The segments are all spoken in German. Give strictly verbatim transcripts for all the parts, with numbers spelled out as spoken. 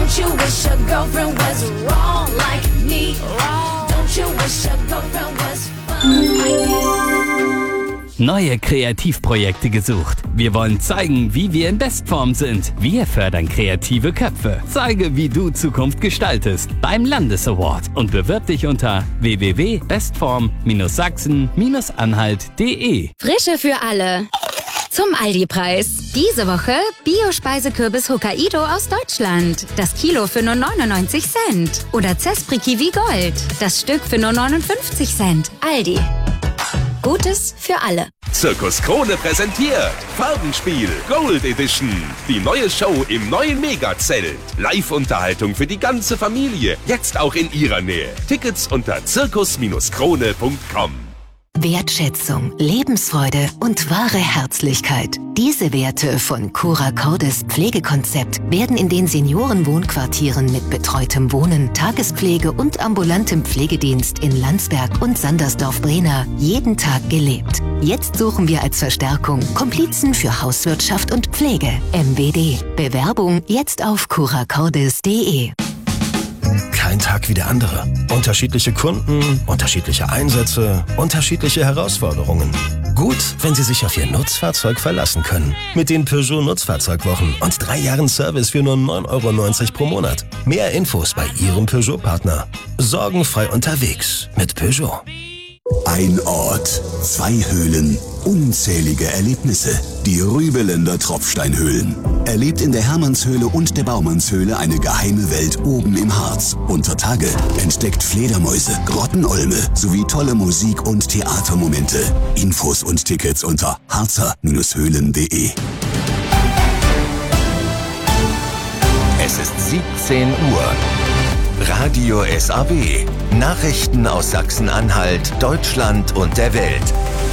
Don't you wish your girlfriend was wrong like me? Don't you wish your girlfriend was fun like me? Neue Kreativprojekte gesucht. Wir wollen zeigen, wie wir in Bestform sind. Wir fördern kreative Köpfe. Zeige, wie du Zukunft gestaltest beim Landesaward und bewirb dich unter w w w punkt bestform sachsen anhalt punkt de. Frische für alle. Zum Aldi-Preis. Diese Woche Bio-Speisekürbis Hokkaido aus Deutschland. Das Kilo für nur neunundneunzig Cent. Oder Zespri Kiwi Gold. Das Stück für nur neunundfünfzig Cent. Aldi. Gutes für alle. Zirkus Krone präsentiert Farbenspiel Gold Edition. Die neue Show im neuen Megazelt. Live-Unterhaltung für die ganze Familie. Jetzt auch in ihrer Nähe. Tickets unter zirkus krone punkt com. Wertschätzung, Lebensfreude und wahre Herzlichkeit. Diese Werte von Cura Cordis Pflegekonzept werden in den Seniorenwohnquartieren mit betreutem Wohnen, Tagespflege und ambulantem Pflegedienst in Landsberg und Sandersdorf-Brena jeden Tag gelebt. Jetzt suchen wir als Verstärkung Komplizen für Hauswirtschaft und Pflege. M W D. Bewerbung jetzt auf cura cordis punkt de. Kein Tag wie der andere. Unterschiedliche Kunden, unterschiedliche Einsätze, unterschiedliche Herausforderungen. Gut, wenn Sie sich auf Ihr Nutzfahrzeug verlassen können. Mit den Peugeot Nutzfahrzeugwochen und drei Jahren Service für nur neun Euro neunzig pro Monat. Mehr Infos bei Ihrem Peugeot-Partner. Sorgenfrei unterwegs mit Peugeot. Ein Ort, zwei Höhlen, unzählige Erlebnisse. Die Rübeländer Tropfsteinhöhlen. Erlebt in der Hermannshöhle und der Baumannshöhle eine geheime Welt oben im Harz. Unter Tage entdeckt Fledermäuse, Grottenolme sowie tolle Musik- und Theatermomente. Infos und Tickets unter harzer Höhlen punkt de. Es ist siebzehn Uhr. Radio S A W. Nachrichten aus Sachsen-Anhalt, Deutschland und der Welt.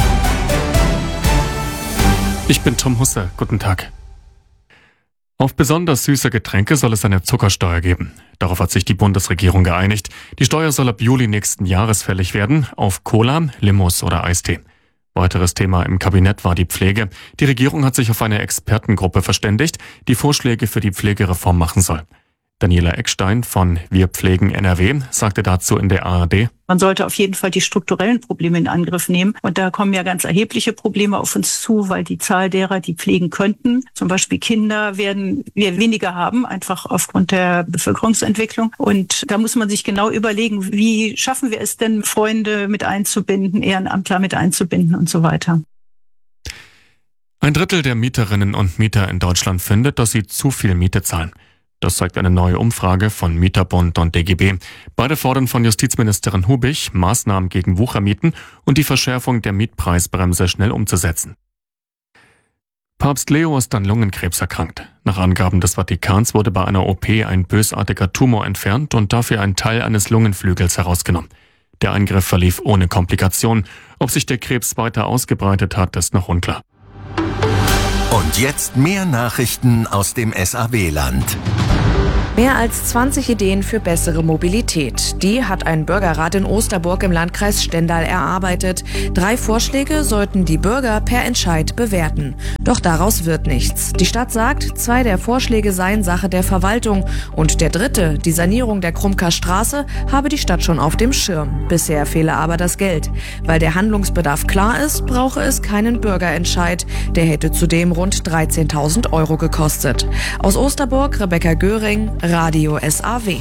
Ich bin Tom Husse. Guten Tag. Auf besonders süße Getränke soll es eine Zuckersteuer geben. Darauf hat sich die Bundesregierung geeinigt. Die Steuer soll ab Juli nächsten Jahres fällig werden, auf Cola, Limos oder Eistee. Weiteres Thema im Kabinett war die Pflege. Die Regierung hat sich auf eine Expertengruppe verständigt, die Vorschläge für die Pflegereform machen soll. Daniela Eckstein von Wir pflegen N R W sagte dazu in der A R D: Man sollte auf jeden Fall die strukturellen Probleme in Angriff nehmen. Und da kommen ja ganz erhebliche Probleme auf uns zu, weil die Zahl derer, die pflegen könnten, zum Beispiel Kinder, werden wir weniger haben, einfach aufgrund der Bevölkerungsentwicklung. Und da muss man sich genau überlegen, wie schaffen wir es denn, Freunde mit einzubinden, Ehrenamtler mit einzubinden und so weiter. Ein Drittel der Mieterinnen und Mieter in Deutschland findet, dass sie zu viel Miete zahlen. Das zeigt eine neue Umfrage von Mieterbund und D G B. Beide fordern von Justizministerin Hubich, Maßnahmen gegen Wuchermieten und die Verschärfung der Mietpreisbremse schnell umzusetzen. Papst Leo ist an Lungenkrebs erkrankt. Nach Angaben des Vatikans wurde bei einer O P ein bösartiger Tumor entfernt und dafür ein Teil eines Lungenflügels herausgenommen. Der Eingriff verlief ohne Komplikation. Ob sich der Krebs weiter ausgebreitet hat, ist noch unklar. Und jetzt mehr Nachrichten aus dem S A W-Land. Mehr als zwanzig Ideen für bessere Mobilität. Die hat ein Bürgerrat in Osterburg im Landkreis Stendal erarbeitet. Drei Vorschläge sollten die Bürger per Entscheid bewerten. Doch daraus wird nichts. Die Stadt sagt, zwei der Vorschläge seien Sache der Verwaltung. Und der dritte, die Sanierung der Krumker Straße, habe die Stadt schon auf dem Schirm. Bisher fehle aber das Geld. Weil der Handlungsbedarf klar ist, brauche es keinen Bürgerentscheid. Der hätte zudem rund dreizehntausend Euro gekostet. Aus Osterburg, Rebecca Göring, Radio S A W.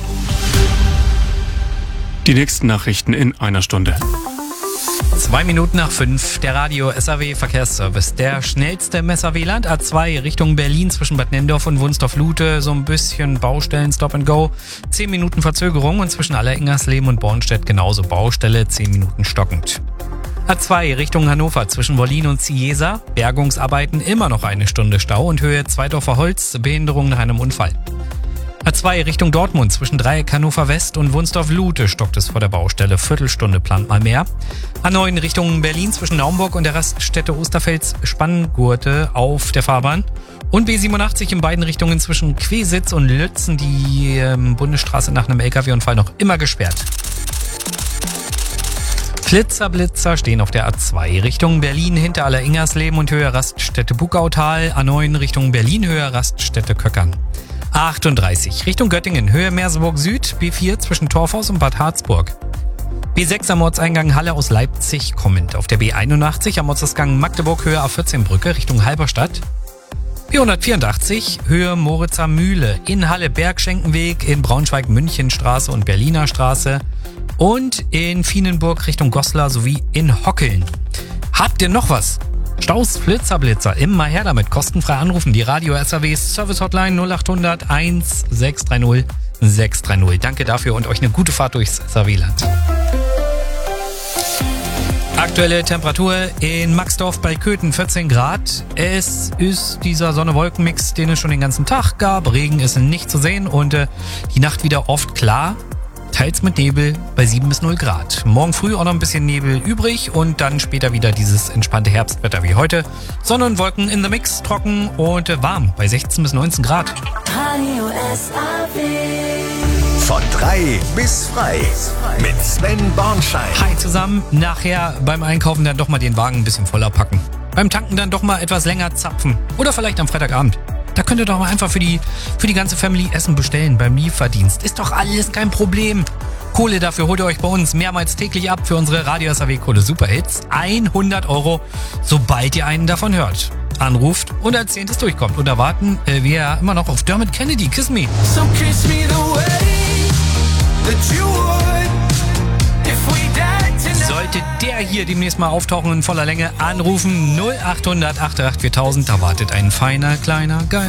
Die nächsten Nachrichten in einer Stunde. Zwei Minuten nach fünf, der Radio S A W Verkehrsservice. Der schnellste im S A W-Land, A zwei Richtung Berlin zwischen Bad Nenndorf und Wunstorf-Lute. So ein bisschen Baustellen, Stop and Go. Zehn Minuten Verzögerung und zwischen Alleringersleben und Bornstedt genauso Baustelle, zehn Minuten stockend. A zwei Richtung Hannover zwischen Wollin und Ciesa. Bergungsarbeiten immer noch eine Stunde Stau und Höhe Zweidorfer Holz. Behinderung nach einem Unfall. A zwei Richtung Dortmund zwischen Dreieck Hannover West und Wunstorf-Lute stockt es vor der Baustelle. Viertelstunde plant mal mehr. A neun Richtung Berlin zwischen Naumburg und der Raststätte Osterfels Spanngurte auf der Fahrbahn. Und B siebenundachtzig in beiden Richtungen zwischen Quesitz und Lützen die ähm, Bundesstraße nach einem L K W-Unfall noch immer gesperrt. Blitzerblitzer stehen auf der A zwei Richtung Berlin hinter Alleringersleben und Höhe Raststätte Buckautal. A neun Richtung Berlin Höhe Raststätte Köckern. achtunddreißig Richtung Göttingen, Höhe Merseburg Süd, B vier zwischen Torfhaus und Bad Harzburg. B sechs am Ortseingang Halle aus Leipzig kommend. Auf der B einundachtzig am Ortsausgang Magdeburg Höhe A vierzehn Brücke Richtung Halberstadt. B hundertvierundachtzig Höhe Moritzer Mühle in Halle Bergschenkenweg, in Braunschweig Münchenstraße und Berliner Straße und in Vienenburg Richtung Goslar sowie in Hockeln. Habt ihr noch was? Staus, Flitzer, Blitzer, immer her damit. Kostenfrei anrufen. Die Radio S A W Service Hotline null acht hundert eins sechs drei null sechs drei null. Danke dafür und euch eine gute Fahrt durchs S A W-Land. Aktuelle Temperatur in Maxdorf bei Köthen vierzehn Grad. Es ist dieser Sonne-Wolken-Mix, den es schon den ganzen Tag gab. Regen ist nicht zu sehen und äh, die Nacht wieder oft klar. Teils mit Nebel bei sieben bis null Grad. Morgen früh auch noch ein bisschen Nebel übrig und dann später wieder dieses entspannte Herbstwetter wie heute. Sonne und Wolken in the Mix, trocken und äh, warm bei sechzehn bis neunzehn Grad. Radio S A W. Von drei bis frei mit Sven Bornschein. Hi zusammen, nachher beim Einkaufen dann doch mal den Wagen ein bisschen voller packen. Beim Tanken dann doch mal etwas länger zapfen. Oder vielleicht am Freitagabend. Da könnt ihr doch mal einfach für die, für die ganze Family Essen bestellen beim Lieferdienst. Ist doch alles kein Problem. Kohle dafür holt ihr euch bei uns mehrmals täglich ab für unsere Radio S A W Kohle Superhits. hundert Euro, sobald ihr einen davon hört. Anruft und erzählt, es durchkommt. Und erwarten äh, wir ja immer noch auf Dermot Kennedy, Kiss Me. So kiss me the way that you would if we died tonight. Sollte der hier demnächst mal auftauchen in voller Länge, anrufen null acht hundert acht acht viertausend. Da wartet ein feiner, kleiner, geil.